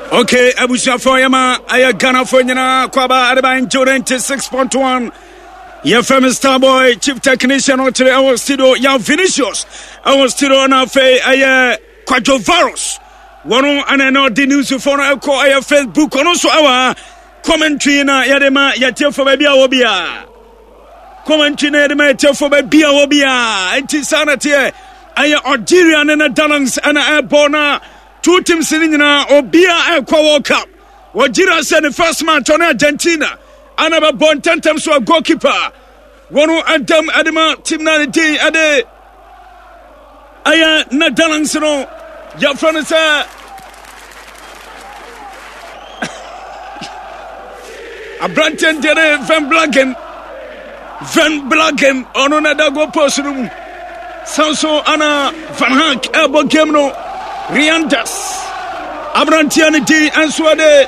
Okay, Abusha Foyama, I Ghana for Yana, Kwaba, Adaba, Jordan 6.1. Your famous Starboy, Chief Technician, or today, our studio, Young Vinicius, our studio on our face, Quadro Virus. One and another the news for our Facebook, and also our commentary na Yadema, Yatia for Babia Wobia. Commentary na Yadema, Yatia for Babia Wobia. It is sanity. Algeria and a Dalans and a Bona. 2 teams in Obia and World Cup. Wajira said the first match on Argentina. Another born 10 times to a goalkeeper. One Adam Adama Team 90 Ade Aya Nadalanso. Your friend is a Branton Dere Van Blagen on another go person. Sanso Anna Van Hank Elbow Gemno. Riandas Abrantianity and Suade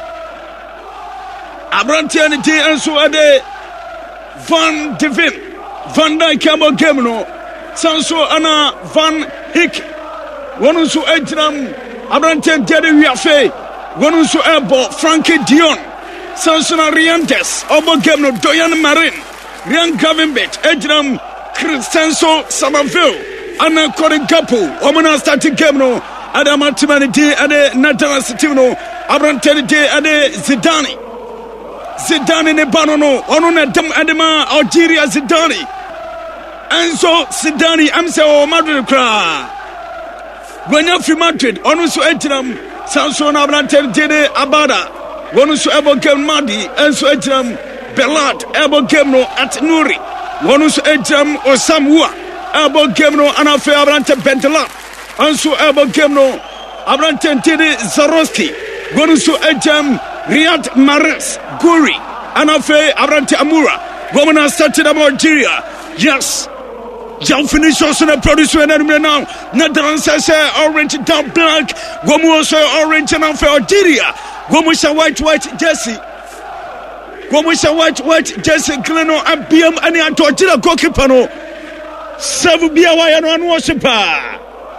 Van Devin Van Dyke Gemno Sanso Anna Van Hick one who Edram Abrantian Jerry Yafe one who Elbo Frankie Dion Sansona Riandas Obo Gemno Doyan Marin Rian Gavinbet Edram Cristenso Samaville Anna Corin Kapu Omana starting Gemno Adama Timanity Ade Natala Sitino Abrantanity Ade Zidane Nebanono Onuna Dam Adama Algeria Zidane and so Zidane Amsa Madrid Kra when you're free Madrid Onusu Etram Sanson Abrantanity Abada Onusu Ebo Gem Madi and so Etram Belat Ebo Gemno at Nuri Onusu Etram or Samua Ebo Gemno Anafe Abrante Bentelat Ansu Ebo Gemno Abranten Tede Zaroski Gonusu Ejam Riyad Mares Guri Anafe Abrante Amura Gomana started about Algeria. Yes John finish also the producer and now Netherlands says orange down black Gomu also orange and Anafe Algeria Gomusha white jersey Gomusha white jersey Gleno and BM and Algeria goalkeeper no Savu Biawa and one worshiper.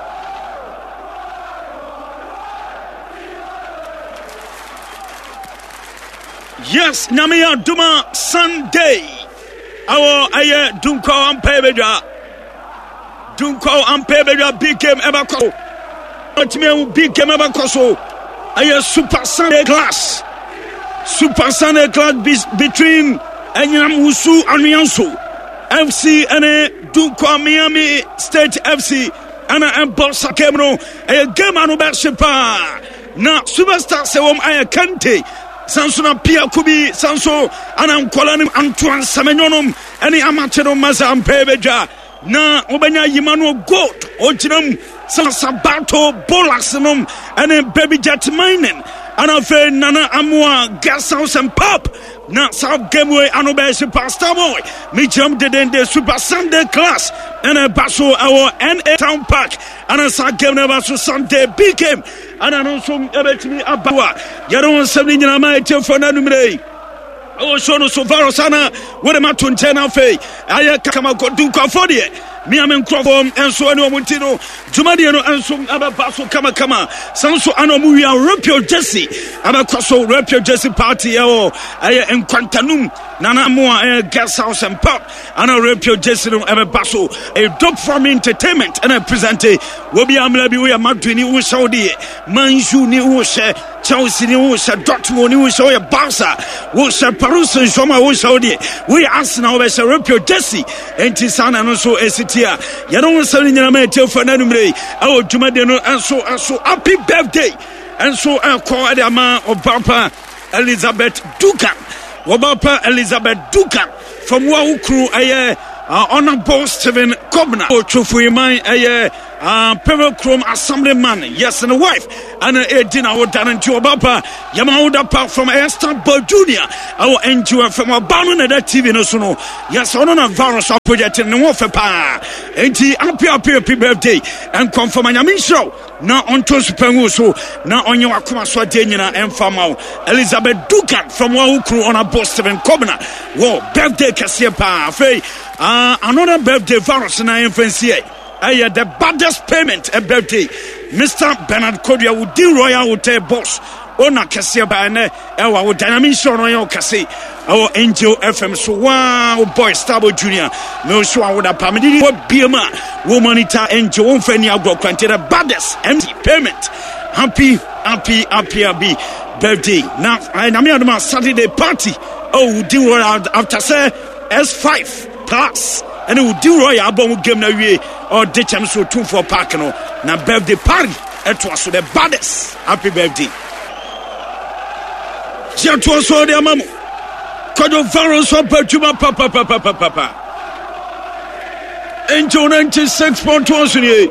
Yes, Namia Duma Sunday. Our aye Dunko Ampebeja. Dunko Ampebeja big game ever co. Big game ever coso. Aye Super Sunday class. Super Sunday class between Enyam Wusu and Mianso. FC and Dunko Miami State FC and Bossa Kemno. Aye game anu Bershipa. Na superstar sewom aye Kante. Sansona Pia Kubi Sanso Anam Kolanim Antoine Samenyonom any amateur Maza Ampebeja na Obanya Yimano Goat Ojinum Sabato Bolaxenum and a baby jet mining and a fair Nana Amua Gas House and Pop na South Gameway Anobeshi Pastor Boy Mitchum did in the Super Sunday class and a Basso our NA Town Park and a South Game never Sunday big game and I know some about me Abawa Yaron 7 in a might for Nanumre. Oh, Sono Sovarosana, what am I to turn off? I come out do Cafodi. Miamen Crawford and so on Montino, Jumadiano and some other Basso Kama Sanso Anomuya Rapio Jesse, Abacoso Rapio Jesse Party, or I am Quantanum, Nana Moa Gas House and Pop, and a Rapio Jesse Ababasso, a dog farm entertainment, and a presente, Wobi Amlabi, we are Madrini, who shall the Manju Niusha, Chelsea Niusha, Dortmund Niusha, Barca, Wusha Parusa, Joma Wushodi, we ask now as a Rapio Jesse, and Tisana and also SCT. You don't send in your mate for Nanumre, our Jumadeno, and so happy birthday, and so I call the man of Papa Elizabeth Dukan, Wabapa Elizabeth Dukan from Wau Crew, Honorable Stephen Kobna, or Trufuimai, Pebble Chrome Assemblyman, yes, and a wife, and a dinner would done into Obapa, Yamauda Park from Esther Boy Jr., our NGO from a banner at TV no sono, yes, on a virus of project in the warfare power, and the happy birthday, and come from my show, now on Tospenguso, now on your Akuma Swadena and Famau, Elizabeth Dukan from Wau on a Boston Kobna, whoa, birthday Cassia Fay, another birthday virus in our infancy. The baddest payment a birthday. Mr. Bernard Kodia would do Royal Hotel boss. ona kese ba ne ewa wo dynamic show no yo kese our Angel FM so wow boy Starboy Junior me so I would have pamidi wo biema wo monitor Angel won fani agro kwante the baddest MC payment happy birthday now I am here Saturday party oh do after say S5 plus and we do royal album game na wie or the chance so 2 park no na birthday party it was the baddest happy birthday just was so the mamu kodo virus so pertuma papa Angel 96.1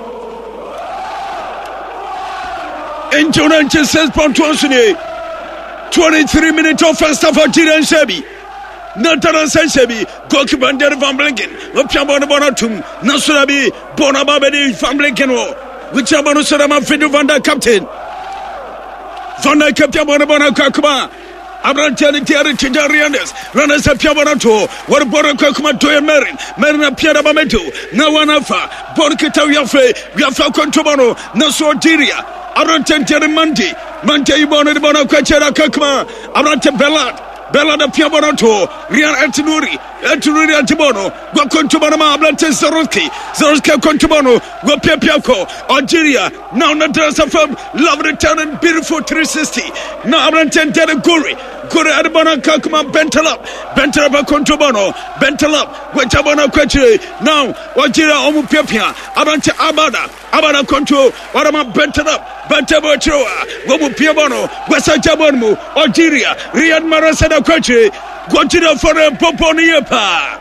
Angel 96.1 23 minutes of first half of Jiren Sebi Nathan Sensebi goalkeeper Van Blinken Opiabon Nasurabi Bonababedi Van Blinken which Abano Sadama Fidu Van der captain Van der captain Bonabona Kakuma Abrantani Tiari Tijarianes Runners of Piabonato what Bora Kakuma Toya Marina Piera Bameto Nawanafa Borkita Yafa Contobano Nasotiria Abrantani Mante Ibona de Bona Quachera Kakuma Abrante Bella de Piabonato Rian Antinuri Antibono Guacontobano Abrante Zorowski Contobano Guapiaco Algeria now Nadrasa from love return beautiful 360 now Abrante Guri Adabana Kakuma Bentalab Contobano Bentalab Guachabana Quache now Algeria Omupia Abrante Abada Conto Wadama Bentalab Bentabochoa Gomu Piabono Guasajabonmu Algeria Riyad Marasada Quache Guajira for a Poponiepa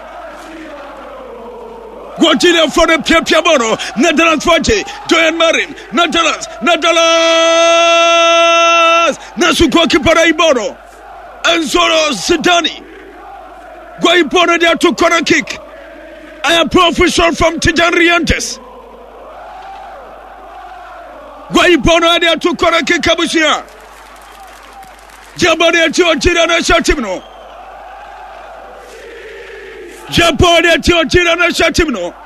Guajira for a Piabono Netherlands Forte Joyan Marin Netherlands Nasukoki Paraibono Enzoro Sidani Guaipona there to corner kick. I am professor from Tijan Riantes Guaipona there to corner kick Kabusia Jabari to Tirana Shatimno Jabari to Tirana Shatimno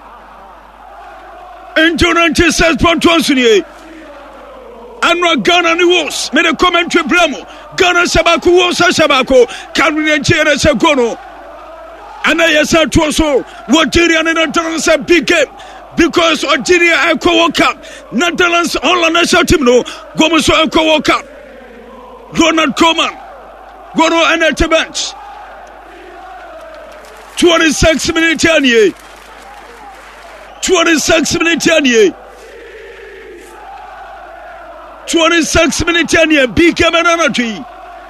Enjoyment says Pontosunie Anra Ghana ni was made a commentary blamo Ghana Sabaku was Sabako Caribbean Chera Sagono and I said to us what Algeria and Netherlands a big game because Algeria I co-work up Netherlands all on a Shatimno Gomoso I co-work up Ronald Koeman Goro and at the bench 26 minutes 26 minutes 26 minutes big game and energy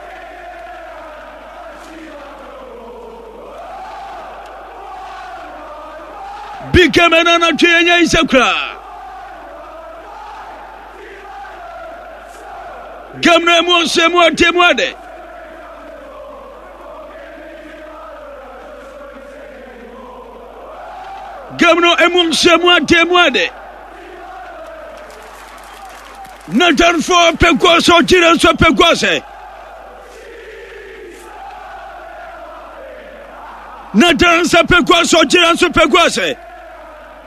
big game and energy and Isakra Gamna Monsemo Temuade Gamno Emonsemo Temuade Nathan for Pequaso Tiran so Pequase Nathan Sapequaso Tiran so Pequase